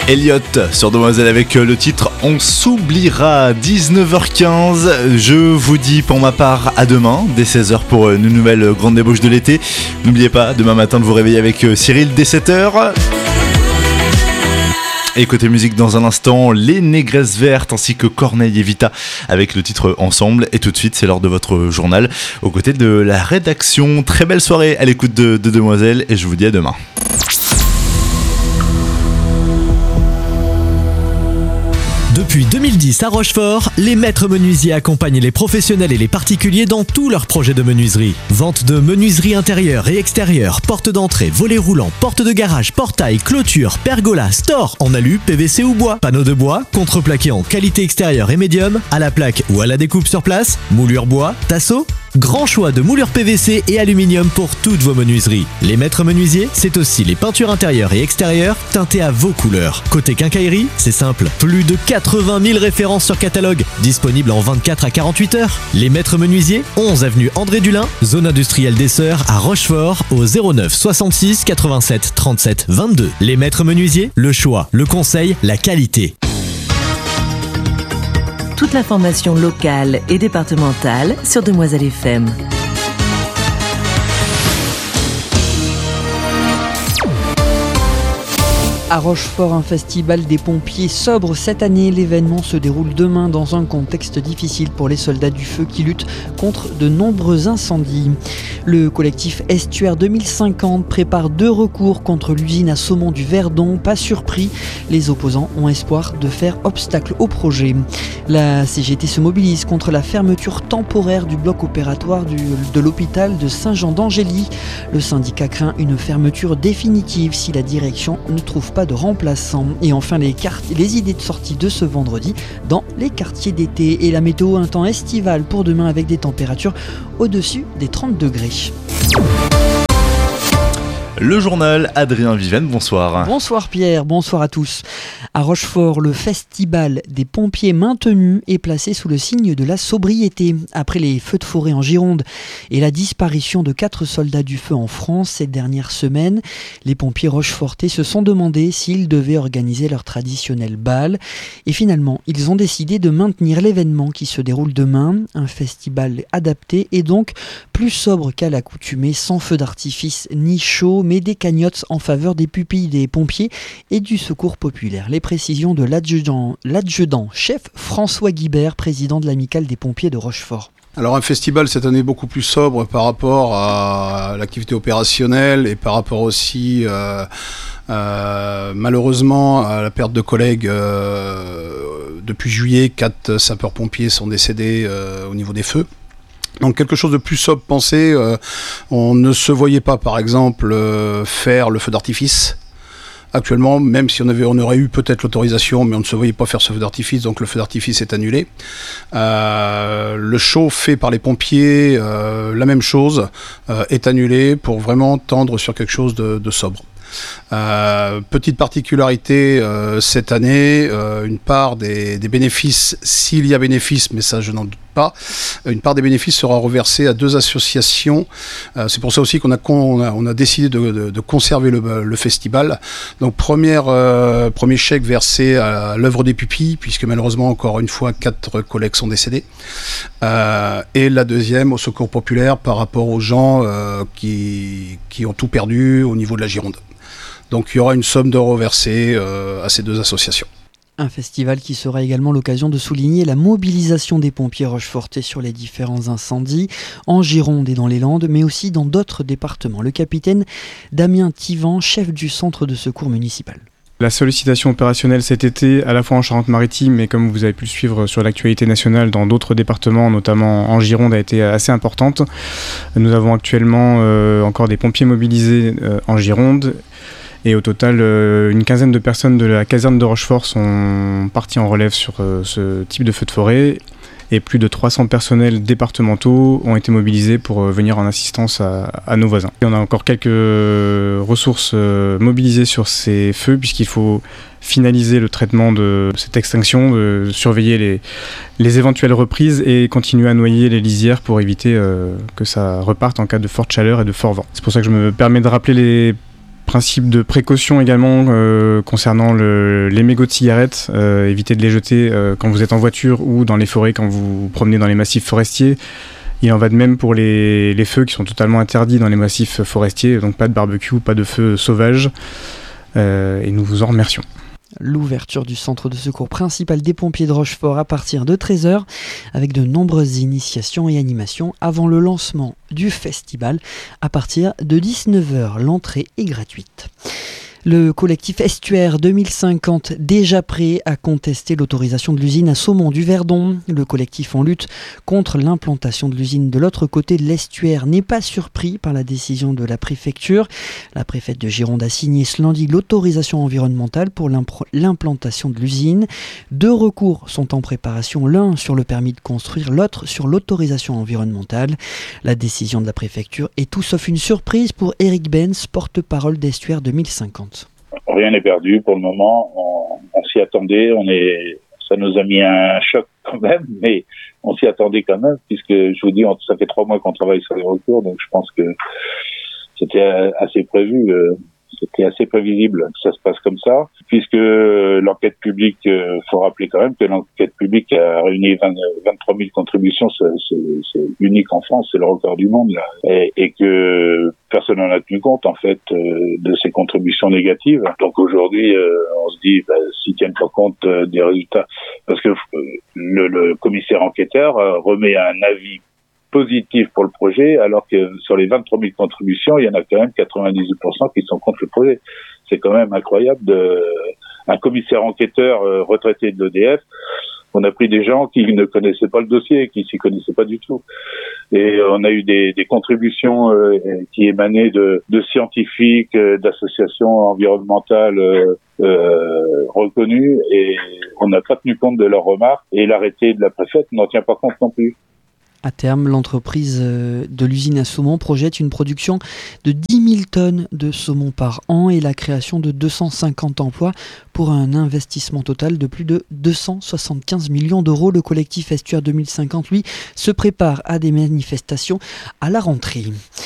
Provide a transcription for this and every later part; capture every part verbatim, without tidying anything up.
Elliot sur Demoiselle avec le titre On s'oubliera. Dix-neuf heures quinze. Je vous dis pour ma part à demain dès seize heures pour une nouvelle grande débauche de l'été. N'oubliez pas demain matin de vous réveiller avec Cyril dès sept heures. Et côté musique dans un instant, les Négresses Vertes ainsi que Corneille et Vita avec le titre Ensemble. Et tout de suite c'est l'heure de votre journal aux côtés de la rédaction. Très belle soirée à l'écoute de, de Demoiselle et je vous dis à demain. Depuis deux mille dix à Rochefort, les maîtres menuisiers accompagnent les professionnels et les particuliers dans tous leurs projets de menuiserie. Vente de menuiserie intérieure et extérieure, porte d'entrée, volets roulants, porte de garage, portail, clôture, pergola, store en alu, P V C ou bois, panneaux de bois, contreplaqué en qualité extérieure et médium, à la plaque ou à la découpe sur place, moulure bois, tasseau. Grand choix de moulures P V C et aluminium pour toutes vos menuiseries. Les maîtres menuisiers, c'est aussi les peintures intérieures et extérieures teintées à vos couleurs. Côté quincaillerie, c'est simple, plus de quatre-vingt mille références sur catalogue, disponibles en vingt-quatre à quarante-huit heures. Les maîtres menuisiers, onze avenue André Dulin, zone industrielle des Sœurs à Rochefort au zéro neuf soixante-six quatre-vingt-sept trente-sept vingt-deux. Les maîtres menuisiers, le choix, le conseil, la qualité. Toute l'information locale et départementale sur Demoiselle F M. À Rochefort, un festival des pompiers sobre cette année. L'événement se déroule demain dans un contexte difficile pour les soldats du feu qui luttent contre de nombreux incendies. Le collectif Estuaire deux mille cinquante prépare deux recours contre l'usine à saumon du Verdon. Pas surpris, les opposants ont espoir de faire obstacle au projet. La C G T se mobilise contre la fermeture temporaire du bloc opératoire du, de l'hôpital de Saint-Jean-d'Angély. Le syndicat craint une fermeture définitive si la direction ne trouve pas de remplaçants. Et enfin les, quart- les idées de sortie de ce vendredi dans les quartiers d'été. Et la météo, un temps estival pour demain avec des températures au-dessus des trente degrés. Le journal, Adrien Viven, bonsoir. Bonsoir Pierre, bonsoir à tous. À Rochefort, le festival des pompiers maintenus est placé sous le signe de la sobriété. Après les feux de forêt en Gironde et la disparition de quatre soldats du feu en France ces dernières semaines, les pompiers rochefortais se sont demandé s'ils devaient organiser leur traditionnel bal. Et finalement, ils ont décidé de maintenir l'événement qui se déroule demain. Un festival adapté et donc plus sobre qu'à l'accoutumée, sans feu d'artifice ni chaud, mais des cagnottes en faveur des pupilles des pompiers et du secours populaire. Les précisions de l'adjudant, l'adjudant chef François Guibert, président de l'amicale des pompiers de Rochefort. Alors un festival cette année beaucoup plus sobre par rapport à l'activité opérationnelle et par rapport aussi euh, euh, malheureusement à la perte de collègues. Euh, depuis juillet, quatre sapeurs-pompiers sont décédés euh, au niveau des feux. Donc quelque chose de plus sobre pensé, euh, on ne se voyait pas par exemple euh, faire le feu d'artifice. Actuellement, même si on, avait, on aurait eu peut-être l'autorisation, mais on ne se voyait pas faire ce feu d'artifice, donc le feu d'artifice est annulé. Euh, le show fait par les pompiers, euh, la même chose, euh, est annulé pour vraiment tendre sur quelque chose de, de sobre. Euh, petite particularité euh, cette année, euh, une part des, des bénéfices, s'il y a bénéfice, mais ça je n'en doute pas, une part des bénéfices sera reversée à deux associations. Euh, c'est pour ça aussi qu'on a, on a, on a décidé de, de, de conserver le, le festival. Donc première, euh, premier chèque versé à l'œuvre des pupilles, puisque malheureusement encore une fois quatre collègues sont décédés. Euh, et la deuxième au secours populaire par rapport aux gens euh, qui, qui ont tout perdu au niveau de la Gironde. Donc il y aura une somme d'euros versée euh, à ces deux associations. Un festival qui sera également l'occasion de souligner la mobilisation des pompiers rochefortais sur les différents incendies, en Gironde et dans les Landes, mais aussi dans d'autres départements. Le capitaine Damien Tivan, chef du centre de secours municipal. La sollicitation opérationnelle cet été, à la fois en Charente-Maritime, mais comme vous avez pu le suivre sur l'actualité nationale dans d'autres départements, notamment en Gironde, a été assez importante. Nous avons actuellement euh, encore des pompiers mobilisés euh, en Gironde. Et au total, euh, une quinzaine de personnes de la caserne de Rochefort sont parties en relève sur euh, ce type de feu de forêt. Et plus de trois cents personnels départementaux ont été mobilisés pour euh, venir en assistance à, à nos voisins. Et on a encore quelques euh, ressources euh, mobilisées sur ces feux, puisqu'il faut finaliser le traitement de cette extinction, de surveiller les, les éventuelles reprises et continuer à noyer les lisières pour éviter euh, que ça reparte en cas de forte chaleur et de fort vent. C'est pour ça que je me permets de rappeler les Principe de précaution également euh, concernant le, les mégots de cigarettes, euh, évitez de les jeter euh, quand vous êtes en voiture ou dans les forêts quand vous vous promenez dans les massifs forestiers. Il en va de même pour les, les feux qui sont totalement interdits dans les massifs forestiers, donc pas de barbecue, pas de feu sauvage, euh, et nous vous en remercions. L'ouverture du centre de secours principal des pompiers de Rochefort à partir de treize heures, avec de nombreuses initiations et animations avant le lancement du festival à partir de dix-neuf heures. L'entrée est gratuite. Le collectif Estuaire deux mille cinquante, déjà prêt à contester l'autorisation de l'usine à saumon du Verdon. Le collectif en lutte contre l'implantation de l'usine de l'autre côté de l'estuaire n'est pas surpris par la décision de la préfecture. La préfète de Gironde a signé ce lundi l'autorisation environnementale pour l'implantation de l'usine. Deux recours sont en préparation, l'un sur le permis de construire, l'autre sur l'autorisation environnementale. La décision de la préfecture est tout sauf une surprise pour Eric Benz, porte-parole d'Estuaire deux mille cinquante. Rien n'est perdu pour le moment, on, on s'y attendait, on est, ça nous a mis un choc quand même, mais on s'y attendait quand même, puisque je vous dis, on, ça fait trois mois qu'on travaille sur les recours, donc je pense que c'était assez prévu, euh, c'était assez prévisible que ça se passe comme ça, puisque l'enquête publique, euh, faut rappeler quand même que l'enquête publique a réuni vingt, vingt-trois mille contributions, c'est, c'est, c'est unique en France, c'est le record du monde là, et, et que personne n'en a tenu compte en fait euh, de ces contributions négatives. Donc aujourd'hui, euh, on se dit, bah, s'ils tiennent pas compte euh, des résultats, parce que euh, le, le commissaire enquêteur euh, remet un avis positif pour le projet, alors que sur les vingt-trois mille contributions, il y en a quand même quatre-vingt-dix-huit pour cent qui sont contre le projet. C'est quand même incroyable. De... Un commissaire enquêteur euh, retraité de l'E D F, on a pris des gens qui ne connaissaient pas le dossier, qui s'y connaissaient pas du tout. Et on a eu des, des contributions euh, qui émanaient de, de scientifiques, euh, d'associations environnementales euh, euh, reconnues, et on n'a pas tenu compte de leurs remarques, et l'arrêté de la préfète n'en tient pas compte non plus. À terme, l'entreprise de l'usine à saumon projette une production de dix mille tonnes de saumon par an et la création de deux cent cinquante emplois pour un investissement total de plus de deux cent soixante-quinze millions d'euros. Le collectif Estuaire deux mille cinquante, lui, se prépare à des manifestations à la rentrée.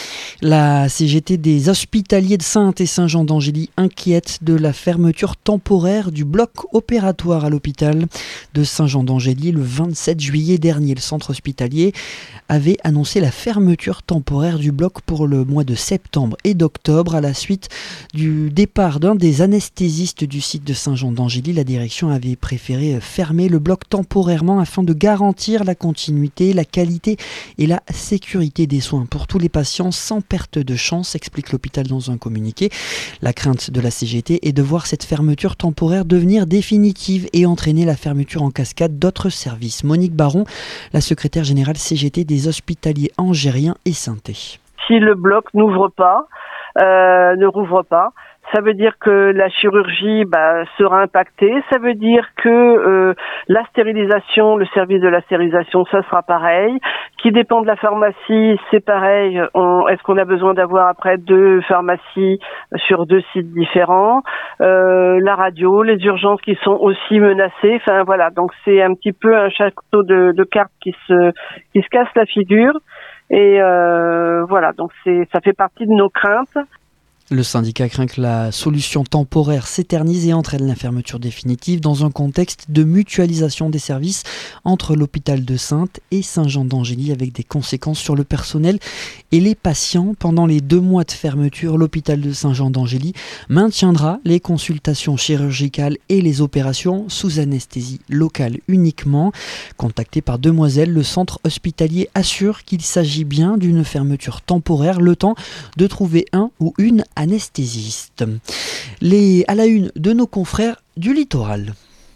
La C G T des hospitaliers de Saintes et Saint-Jean d'Angély inquiète de la fermeture temporaire du bloc opératoire à l'hôpital de Saint-Jean d'Angély le vingt-sept juillet dernier. Le centre hospitalier avait annoncé la fermeture temporaire du bloc pour le mois de septembre et d'octobre à la suite du départ d'un des anesthésistes du site de Saint-Jean d'Angély. La direction avait préféré fermer le bloc temporairement afin de garantir la continuité, la qualité et la sécurité des soins pour tous les patients sans perte de chance, explique l'hôpital dans un communiqué. La crainte de la C G T est de voir cette fermeture temporaire devenir définitive et entraîner la fermeture en cascade d'autres services. Monique Baron, la secrétaire générale C G T des hospitaliers angériens et saintais. Si le bloc n'ouvre pas, euh, ne rouvre pas, ça veut dire que la chirurgie bah, sera impactée. Ça veut dire que euh, la stérilisation, le service de la stérilisation, ça sera pareil. Qui dépend de la pharmacie, c'est pareil. On, est-ce qu'on a besoin d'avoir après deux pharmacies sur deux sites différents? euh, La radio, les urgences qui sont aussi menacées. Enfin voilà, donc c'est un petit peu un château de, de cartes qui se qui se casse la figure. Et euh, voilà, donc c'est ça fait partie de nos craintes. Le syndicat craint que la solution temporaire s'éternise et entraîne la fermeture définitive dans un contexte de mutualisation des services entre l'hôpital de Saintes et Saint-Jean d'Angély avec des conséquences sur le personnel et les patients. Pendant les deux mois de fermeture, l'hôpital de Saint-Jean d'Angély maintiendra les consultations chirurgicales et les opérations sous anesthésie locale uniquement. Contacté par Demoiselle, le centre hospitalier assure qu'il s'agit bien d'une fermeture temporaire, le temps de trouver un ou une anesthésiste. Les, à la une de nos confrères du littoral.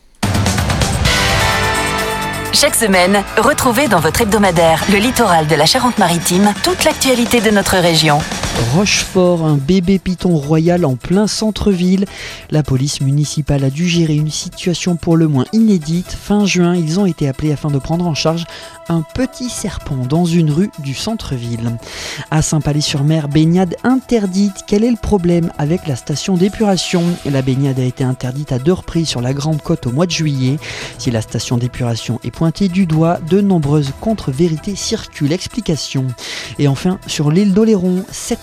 Chaque semaine, retrouvez dans votre hebdomadaire Le Littoral de la Charente-Maritime toute l'actualité de notre région. Rochefort, un bébé python royal en plein centre-ville. La police municipale a dû gérer une situation pour le moins inédite. Fin juin, ils ont été appelés afin de prendre en charge un petit serpent dans une rue du centre-ville. À Saint-Palais-sur-Mer, baignade interdite. Quel est le problème avec la station d'épuration? La baignade a été interdite à deux reprises sur la Grande Côte au mois de juillet. Si la station d'épuration est pointée du doigt, de nombreuses contre-vérités circulent. Explication. Et enfin, sur l'île d'Oléron, sept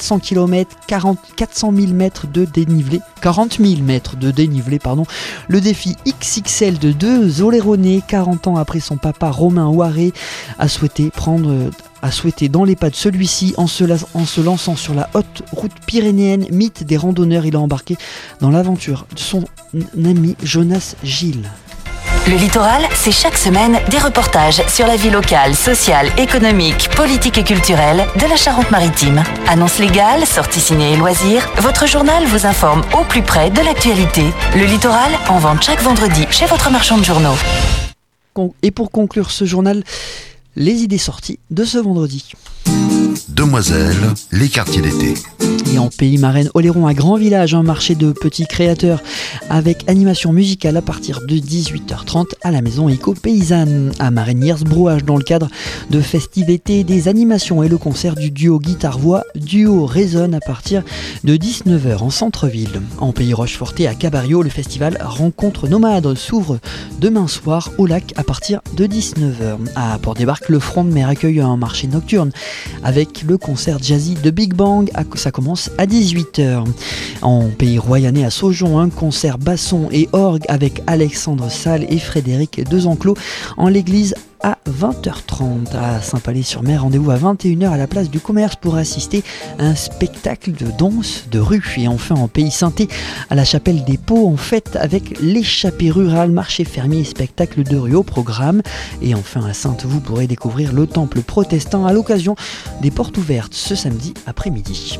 quatre cents kilomètres, quatre cent mille mètres de dénivelé, quarante mille mètres de dénivelé, pardon. Le défi X X L de deux Oléronais, quarante ans après son papa Romain Ouaré, a souhaité prendre... a souhaité dans les pas de celui-ci en se, la- en se lançant sur la haute route pyrénéenne. Mythe des randonneurs, il a embarqué dans l'aventure de son ami Jonas Gilles. Le littoral, c'est chaque semaine des reportages sur la vie locale, sociale, économique, politique et culturelle de la Charente-Maritime. Annonces légales, sorties ciné et loisirs, votre journal vous informe au plus près de l'actualité. Le littoral, en vente chaque vendredi chez votre marchand de journaux. Et pour conclure ce journal, les idées sorties de ce vendredi. Demoiselles, les quartiers d'été. Et en Pays Marraine, Oléron, un grand village, un marché de petits créateurs avec animation musicale à partir de dix-huit heures trente à la maison éco-paysanne. À Marraine-Hiers, brouage dans le cadre de festivités, des animations et le concert du duo guitare-voix. Duo résonne à partir de dix-neuf heures en centre-ville. En Pays Rochefortais, à Cabario, le festival Rencontre Nomade s'ouvre demain soir au lac à partir de dix-neuf heures. À Port-des-Barques, le front de mer accueille un marché nocturne avec le concert jazzy de Big Bang. Ça commence à dix-huit heures. En Pays Royannais, à Saujon, un concert basson et orgue avec Alexandre Salle et Frédéric Desenclos en l'église à vingt heures trente. À Saint-Palais-sur-Mer, rendez-vous à vingt et une heures à la place du commerce pour assister à un spectacle de danse de rue. Et enfin en Pays Saintais, à la Chapelle des Paux, en fête avec l'échappée rurale, marché fermier et spectacle de rue au programme. Et enfin à Saintes, vous pourrez découvrir le temple protestant à l'occasion des portes ouvertes ce samedi après-midi.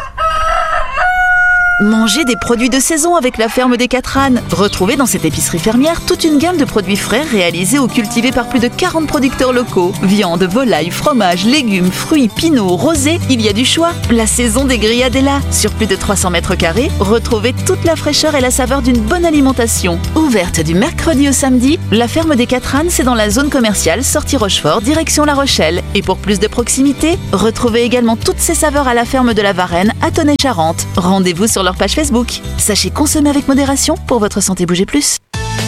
Mangez des produits de saison avec la ferme des Quatre Ânes. Retrouvez dans cette épicerie fermière toute une gamme de produits frais réalisés ou cultivés par plus de quarante producteurs locaux. Viande, volaille, fromage, légumes, fruits, pinots, rosés, il y a du choix. La saison des grillades est là. Sur plus de trois cents mètres carrés, retrouvez toute la fraîcheur et la saveur d'une bonne alimentation. Ouverte du mercredi au samedi, la ferme des Quatre Ânes, c'est dans la zone commerciale sortie Rochefort, direction La Rochelle. Et pour plus de proximité, retrouvez également toutes ces saveurs à la ferme de la Varenne à Tonnay-Charente. Rendez-vous sur leur page Facebook. Sachez consommer avec modération pour votre santé. Bougez plus.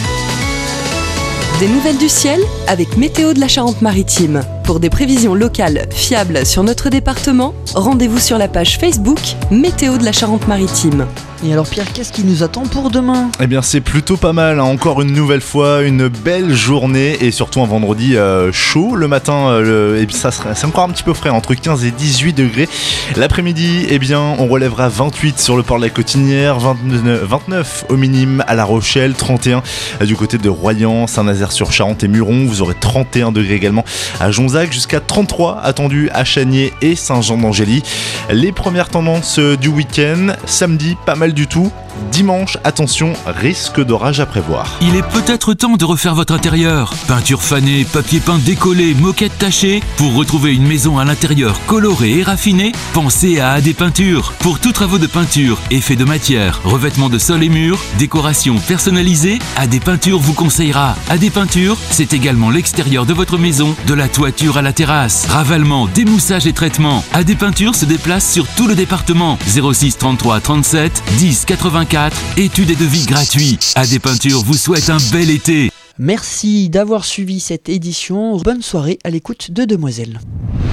Des nouvelles du ciel avec Météo de la Charente-Maritime. Pour des prévisions locales fiables sur notre département, rendez-vous sur la page Facebook Météo de la Charente-Maritime. Et alors Pierre, qu'est-ce qui nous attend pour demain ? Eh bien c'est plutôt pas mal, hein. Encore une nouvelle fois, une belle journée et surtout un vendredi euh, chaud le matin, euh, le, et puis ça sera, c'est encore un petit peu frais, entre quinze et dix-huit degrés. L'après-midi, eh bien on relèvera vingt-huit sur le port de la Cotinière, vingt-neuf, vingt-neuf au minimum à La Rochelle, trente et un du côté de Royan, Saint-Nazaire-sur-Charente et Muron. Vous aurez trente et un degrés également à Jonzac, jusqu'à trente-trois attendus à Chaniers et Saint-Jean-d'Angély. Les premières tendances du week-end, samedi pas mal du tout. Dimanche, attention, risque d'orage à prévoir. Il est peut-être temps de refaire votre intérieur. Peinture fanée, papier peint décollé, moquette tachée. Pour retrouver une maison à l'intérieur colorée et raffinée, pensez à A D Peinture. Pour tous travaux de peinture, effets de matière, revêtement de sol et murs, décoration personnalisée, A D Peinture vous conseillera. A D Peinture, c'est également l'extérieur de votre maison, de la toiture à la terrasse. Ravalement, démoussage et traitement. A D Peinture se déplace sur tout le département. zéro six trente-trois trente-sept dix quatre-vingt-quatre. Études et devis gratuits. A D Peinture vous souhaite un bel été. Merci d'avoir suivi cette édition. Bonne soirée à l'écoute de Demoiselles.